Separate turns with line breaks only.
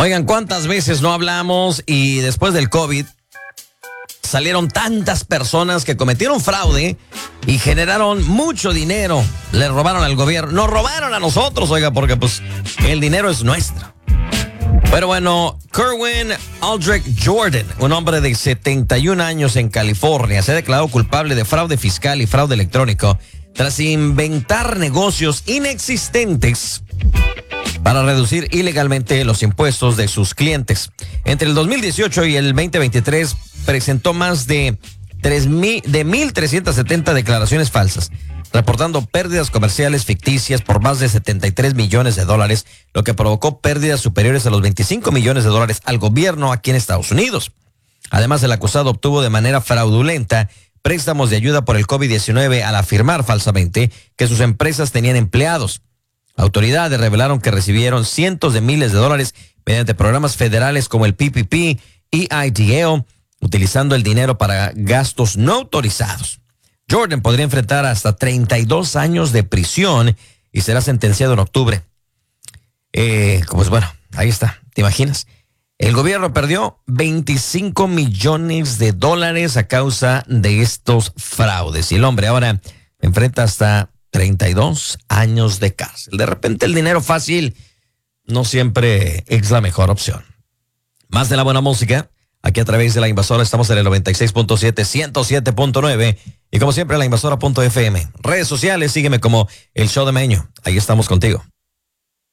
Oigan, ¿cuántas veces no hablamos y después del COVID salieron tantas personas que cometieron fraude y generaron mucho dinero? Le robaron al gobierno, nos robaron a nosotros, oiga, porque pues el dinero es nuestro. Pero bueno, Kerwin Aldrich Jordan, un hombre de 71 años en California, se ha declarado culpable de fraude fiscal y fraude electrónico tras inventar negocios inexistentes para reducir ilegalmente los impuestos de sus clientes. Entre el 2018 y el 2023 presentó más de 1,370 declaraciones falsas, reportando pérdidas comerciales ficticias por más de 73 millones de dólares, lo que provocó pérdidas superiores a los 25 millones de dólares al gobierno aquí en Estados Unidos. Además, el acusado obtuvo de manera fraudulenta préstamos de ayuda por el COVID-19 al afirmar falsamente que sus empresas tenían empleados. Autoridades revelaron que recibieron cientos de miles de dólares mediante programas federales como el PPP y IDL, utilizando el dinero para gastos no autorizados. Jordan podría enfrentar hasta 32 años de prisión y será sentenciado en octubre. Pues bueno, ahí está, ¿te imaginas? El gobierno perdió 25 millones de dólares a causa de estos fraudes. Y el hombre ahora enfrenta hasta 32 años de cárcel. De repente el dinero fácil no siempre es la mejor opción. Más de la buena música, aquí a través de La Invasora estamos en el 96.7, 107.9 y como siempre La Invasora.fm. Redes sociales, sígueme como El Show de Meño. Ahí estamos contigo.